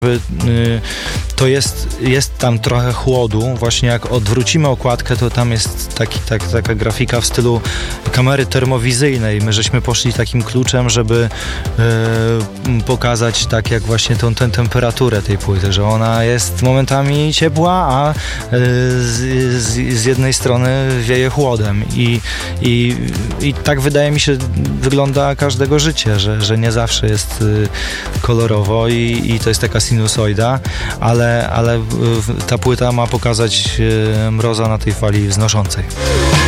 To jest tam trochę chłodu. Właśnie jak odwrócimy okładkę, to tam jest taka grafika w stylu kamery termowizyjnej. My żeśmy poszli takim kluczem, żeby pokazać tak jak właśnie tę temperaturę tej płyty, że ona jest momentami ciepła, a z jednej strony wieje chłodem i tak wydaje mi się wygląda każdego życie, że nie zawsze jest kolorowo i to jest taka sinusoida, ale ta płyta ma pokazać Mroza na tej fali wznoszącej.